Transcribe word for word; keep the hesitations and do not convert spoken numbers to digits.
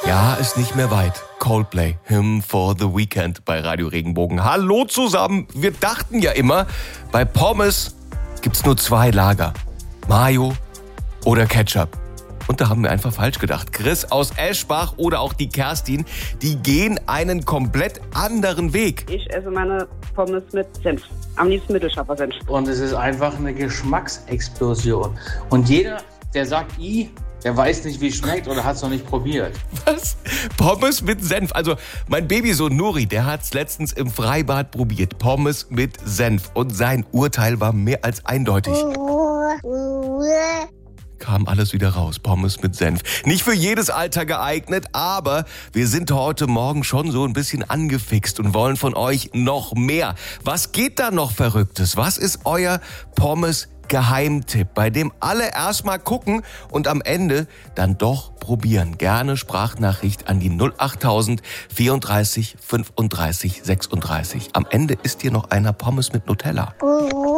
Ja, ist nicht mehr weit. Coldplay, Hymn for the Weekend bei Radio Regenbogen. Hallo zusammen. Wir dachten ja immer, bei Pommes gibt's nur zwei Lager. Mayo oder Ketchup. Und da haben wir einfach falsch gedacht. Chris aus Eschbach oder auch die Kerstin, die gehen einen komplett anderen Weg. Ich esse meine Pommes mit Senf. Am liebsten mittelscharfer Senf. Und es ist einfach eine Geschmacksexplosion. Und jeder, der sagt, i, der weiß nicht, wie es schmeckt oder hat es noch nicht probiert. Was? Pommes mit Senf. Also mein Babysohn Nuri, der hat es letztens im Freibad probiert. Pommes mit Senf. Und sein Urteil war mehr als eindeutig. Kam alles wieder raus. Pommes mit Senf. Nicht für jedes Alter geeignet, aber wir sind heute Morgen schon so ein bisschen angefixt und wollen von euch noch mehr. Was geht da noch Verrücktes? Was ist euer Pommes-Geheimtipp, bei dem alle erstmal gucken und am Ende dann doch probieren? Gerne Sprachnachricht an die null acht null null vierunddreißig fünfunddreißig sechsunddreißig. Am Ende isst ihr noch einer Pommes mit Nutella.